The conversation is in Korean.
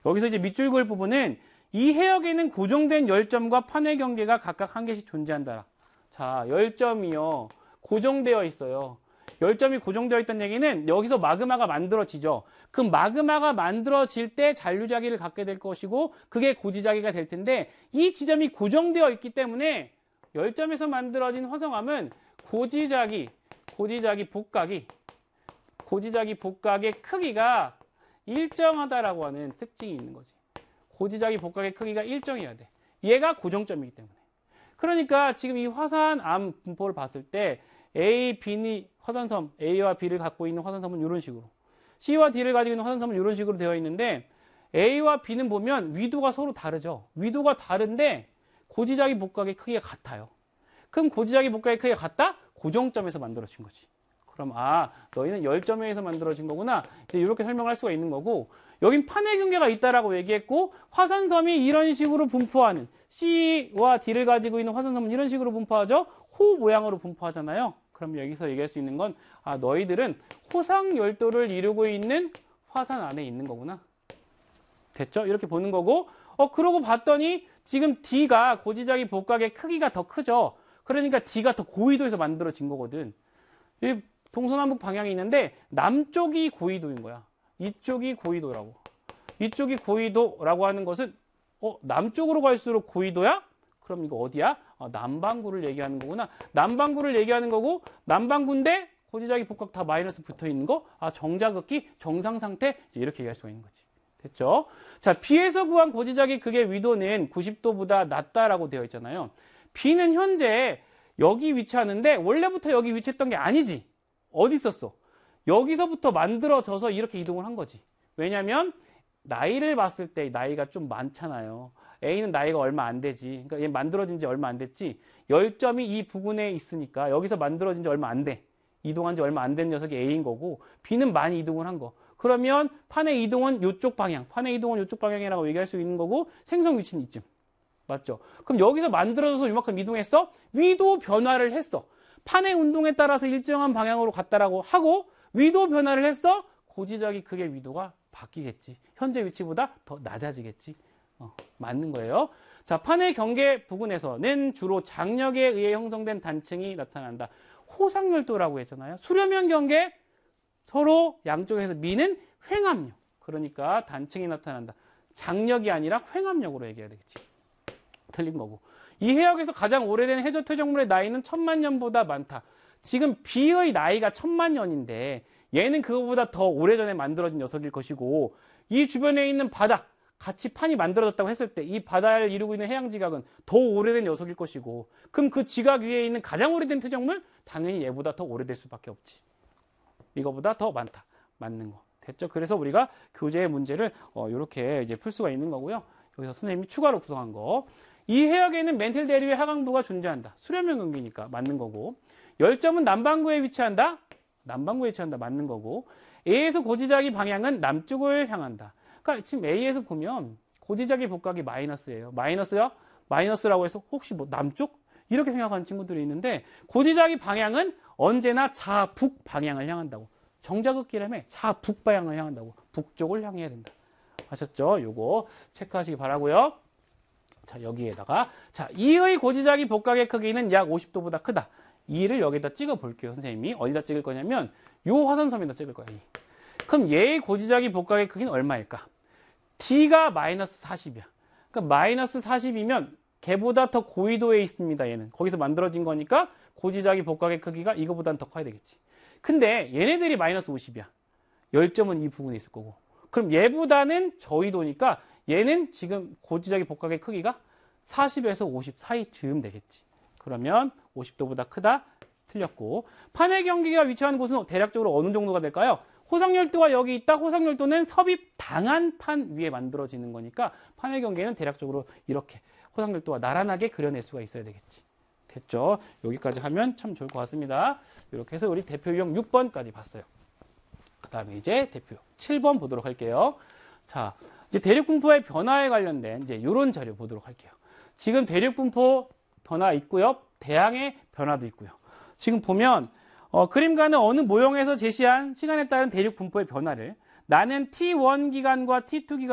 여기서 이제 밑줄 그을 부분은 이 해역에는 고정된 열점과 판의 경계가 각각 한 개씩 존재한다. 자, 열점이요. 고정되어 있어요. 열점이 고정되어 있다는 얘기는 여기서 마그마가 만들어지죠. 그 마그마가 만들어질 때 잔류자기를 갖게 될 것이고 그게 고지자기가 될 텐데 이 지점이 고정되어 있기 때문에 열점에서 만들어진 화성암은 고지자기 복각의 크기가 일정하다라고 하는 특징이 있는 거지. 고지자기 복각의 크기가 일정해야 돼. 얘가 고정점이기 때문에. 그러니까 지금 이 화산암 분포를 봤을 때 A, B니 화산섬, A와 B를 갖고 있는 화산섬은 이런 식으로, C와 D를 가지고 있는 화산섬은 이런 식으로 되어 있는데 A와 B는 보면 위도가 서로 다르죠. 위도가 다른데 고지자기 복각의 크기가 같아요. 그럼 고지자기 복각의 크기가 같다? 고정점에서 만들어진 거지. 그럼 너희는 열점에서 만들어진 거구나. 이제 이렇게 설명할 수가 있는 거고, 여긴 판의 경계가 있다라고 얘기했고 화산섬이 이런 식으로 분포하는, C와 D를 가지고 있는 화산섬은 이런 식으로 분포하죠. 호 모양으로 분포하잖아요. 그럼 여기서 얘기할 수 있는 건 너희들은 호상 열도를 이루고 있는 화산 안에 있는 거구나. 됐죠? 이렇게 보는 거고, 그러고 봤더니 지금 D가 고지자기 복각의 크기가 더 크죠. 그러니까 D가 더 고위도에서 만들어진 거거든. 이 동서남북 방향이 있는데 남쪽이 고위도인 거야. 이쪽이 고위도라고. 이쪽이 고위도라고 하는 것은 남쪽으로 갈수록 고위도야? 그럼 이거 어디야? 남반구를 얘기하는 거구나. 남반구를 얘기하는 거고, 남반구인데 고지자기 복각 다 마이너스 붙어 있는 거? 정자극기, 정상 상태? 이렇게 얘기할 수가 있는 거지. 됐죠? 자, B에서 구한 고지자기 극의 위도는 90도보다 낮다라고 되어 있잖아요. B는 현재 여기 위치하는데 원래부터 여기 위치했던 게 아니지. 어디 있었어? 여기서부터 만들어져서 이렇게 이동을 한 거지. 왜냐면 나이를 봤을 때 나이가 좀 많잖아요. A는 나이가 얼마 안 되지. 그러니까 얘 만들어진 지 얼마 안 됐지. 열점이 이 부근에 있으니까 여기서 만들어진 지 얼마 안 돼. 이동한 지 얼마 안 된 녀석이 A인 거고, B는 많이 이동을 한 거. 그러면 판의 이동은 이쪽 방향, 판의 이동은 이쪽 방향이라고 얘기할 수 있는 거고, 생성 위치는 이쯤. 맞죠? 그럼 여기서 만들어져서 이만큼 이동했어? 위도 변화를 했어. 판의 운동에 따라서 일정한 방향으로 갔다라고 하고, 위도 변화를 했어? 고지자기 극의 위도가 바뀌겠지. 현재 위치보다 더 낮아지겠지. 맞는 거예요. 자, 판의 경계 부근에서는 주로 장력에 의해 형성된 단층이 나타난다. 호상열도라고 했잖아요. 수렴형 경계, 서로 양쪽에서 미는 횡압력. 그러니까 단층이 나타난다. 장력이 아니라 횡압력으로 얘기해야 되겠지. 틀린 거고. 이 해역에서 가장 오래된 해저 퇴적물의 나이는 1000만 년보다 많다. 지금 B의 나이가 1000만 년인데 얘는 그거보다 더 오래전에 만들어진 녀석일 것이고, 이 주변에 있는 바다, 같이 판이 만들어졌다고 했을 때 이 바다를 이루고 있는 해양 지각은 더 오래된 녀석일 것이고, 그럼 그 지각 위에 있는 가장 오래된 퇴적물? 당연히 얘보다 더 오래될 수밖에 없지. 이거보다 더 많다. 맞는 거. 됐죠? 그래서 우리가 교재의 문제를 이렇게 이제 풀 수가 있는 거고요. 여기서 선생님이 추가로 구성한 거. 이 해역에는 멘틀 대류의 하강부가 존재한다. 수렴형 경기니까 맞는 거고. 열점은 남반구에 위치한다. 남반구에 위치한다. 맞는 거고. A에서 고지자기 방향은 남쪽을 향한다. 그러니까 지금 A에서 보면 고지자기 복각이 마이너스예요. 마이너스요? 마이너스라고 해서 혹시 뭐 남쪽? 이렇게 생각하는 친구들이 있는데, 고지자기 방향은 언제나 자북 방향을 향한다고. 정자극기라며 자북 방향을 향한다고. 북쪽을 향해야 된다. 아셨죠? 요거 체크하시기 바라고요. 자, 여기에다가 이의 고지자기 복각의 크기는 약 50도보다 크다. 2를 여기다 찍어 볼게요. 선생님이 어디다 찍을 거냐면 요 화산섬에다 찍을 거야. 그럼 얘의 고지자기 복각의 크기는 얼마일까? D가 마이너스 40이야. 그러니까 마이너스 40이면 걔보다 더 고위도에 있습니다. 얘는 거기서 만들어진 거니까 고지자기 복각의 크기가 이거보다는 더 커야 되겠지. 근데 얘네들이 마이너스 50이야. 열점은 이 부분에 있을 거고. 그럼 얘보다는 저위도니까 얘는 지금 고지자기 복각의 크기가 40에서 50 사이쯤 되겠지. 그러면 50도보다 크다. 틀렸고. 판의 경계가 위치한 곳은 대략적으로 어느 정도가 될까요? 호상열도가 여기 있다. 호상열도는 섭입 당한 판 위에 만들어지는 거니까 판의 경계는 대략적으로 이렇게 호상열도가 나란하게 그려낼 수가 있어야 되겠지. 됐죠? 여기까지 하면 참 좋을 것 같습니다. 이렇게 해서 우리 대표 유형 6번까지 봤어요. 그 다음에 이제 대표 7번 보도록 할게요. 자, 이제 대륙분포의 변화에 관련된 이제 이런 자료 보도록 할게요. 지금 대륙분포 변화 있고요. 대양의 변화도 있고요. 지금 보면 그림과는 어느 모형에서 제시한 시간에 따른 대륙분포의 변화를 나는 T1 기간과 T2 기간